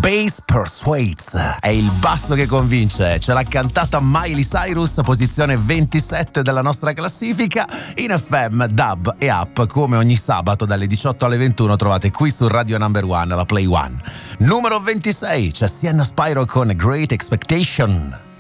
Bass Persuades è il basso che convince, ce l'ha cantata Miley Cyrus, posizione 27 della nostra classifica. In FM, DAB e app, come ogni sabato dalle 18 alle 21 trovate qui su Radio Number One, la Play One. Numero 26 c'è Sienna Spyro con Great Expectation.